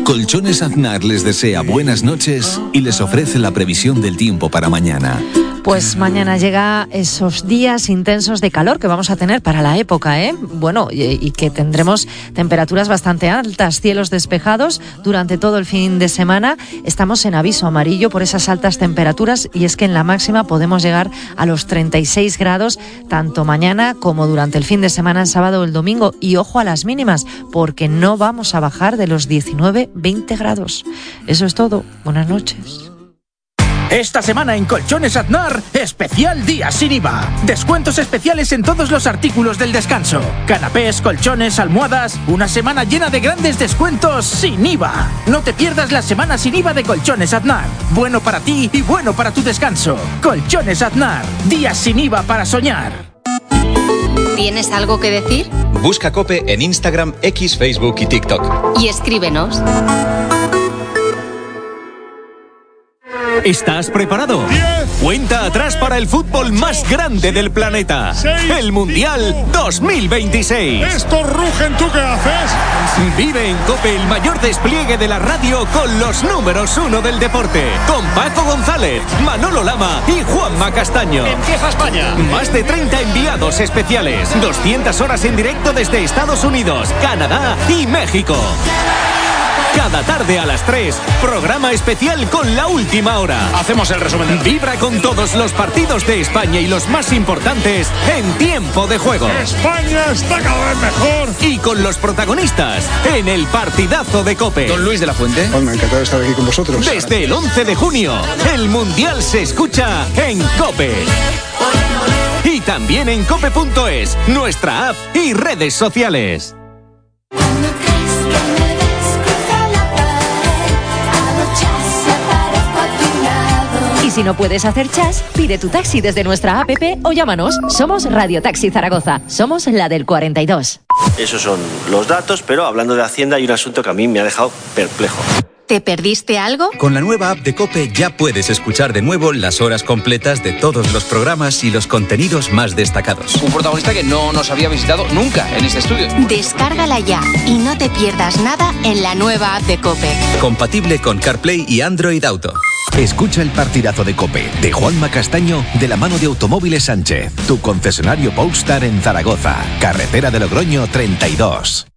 Colchones Aznar les desea buenas noches y les ofrece la previsión del tiempo para mañana. Pues mañana llega esos días intensos de calor que vamos a tener para la época, ¿eh? Bueno, y que tendremos temperaturas bastante altas, cielos despejados durante todo el fin de semana. Estamos en aviso amarillo por esas altas temperaturas y es que en la máxima podemos llegar a los 36 grados tanto mañana como durante el fin de semana, el sábado o el domingo. Y ojo a las mínimas, porque no vamos a bajar de los 19-20 grados. Eso es todo. Buenas noches. Esta semana en Colchones Aznar, especial día sin IVA. Descuentos especiales en todos los artículos del descanso. Canapés, colchones, almohadas. Una semana llena de grandes descuentos sin IVA. No te pierdas la semana sin IVA de Colchones Aznar. Bueno para ti y bueno para tu descanso. Colchones Aznar. Días sin IVA para soñar. ¿Tienes algo que decir? Busca COPE en Instagram, X, Facebook y TikTok. Y escríbenos. ¿Estás preparado? 10, Cuenta atrás para el fútbol más grande del planeta. 6, el Mundial 2026. Esto rugen, ¿tú qué haces? Vive en COPE el mayor despliegue de la radio con los números 1 del deporte. Con Paco González, Manolo Lama y Juanma Castaño. Empieza España. Más de 30 enviados especiales. 200 horas en directo desde Estados Unidos, Canadá y México. Cada tarde a las 3, programa especial con La Última Hora. Hacemos el resumen. Vibra con todos los partidos de España y los más importantes en tiempo de juego. España está cada vez mejor. Y con los protagonistas en el partidazo de COPE. Don Luis de la Fuente. Me ha encantado estar aquí con vosotros. Desde el 11 de junio, el Mundial se escucha en COPE. Y también en cope.es, nuestra app y redes sociales. Y si no puedes hacer chas, pide tu taxi desde nuestra app o llámanos. Somos Radio Taxi Zaragoza. Somos la del 42. Esos son los datos, pero hablando de Hacienda hay un asunto que a mí me ha dejado perplejo. ¿Te perdiste algo? Con la nueva app de COPE ya puedes escuchar de nuevo las horas completas de todos los programas y los contenidos más destacados. Un protagonista que no nos había visitado nunca en este estudio. Descárgala ya y no te pierdas nada en la nueva app de COPE. Compatible con CarPlay y Android Auto. Escucha el partidazo de COPE de Juanma Castaño de la mano de Automóviles Sánchez, tu concesionario Polestar en Zaragoza, carretera de Logroño 32.